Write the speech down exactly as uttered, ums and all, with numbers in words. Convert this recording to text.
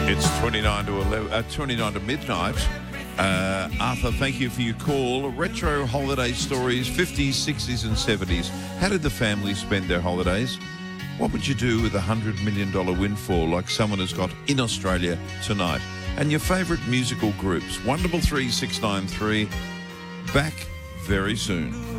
It's twenty-nine to eleven, uh, twenty-nine to midnight. Uh, Arthur, thank you for your call. Retro holiday stories, fifties, sixties and seventies. How did the family spend their holidays? What would you do with a one hundred million dollars windfall like someone has got in Australia tonight? And your favourite musical groups. one double three six nine three. Back very soon.